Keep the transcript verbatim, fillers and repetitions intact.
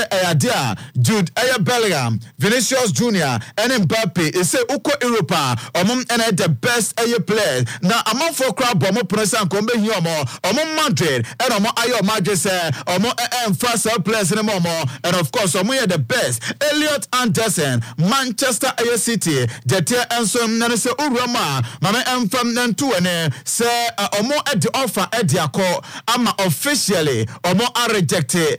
say Ayadea, Jude Aya Bellingham, Vinicius Junior, and Mbappe. It say Uko Europa, among and the best Aya players. Now among for crowd, Bomo Presan Combe Hiomo, among Madrid, and among Ayo Madrid say, among and fast players in a moment, and of course, among the best. Elliot Anderson, Manchester Aya City, Jetia and some Nanese Urama, Mama M from Nantuane, say, Omo at the offer at the call, ama officially, Omo are rejected.